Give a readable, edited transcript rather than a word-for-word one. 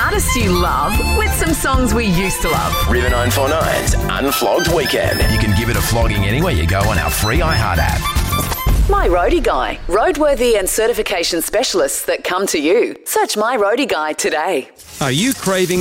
artists you love with some songs we used to love. River 949's Unflogged Weekend. You can give it a flogging anywhere you go on our free iHeart app. My Roadie Guy. Roadworthy and certification specialists that come to you. Search My Roadie Guy today. Are you craving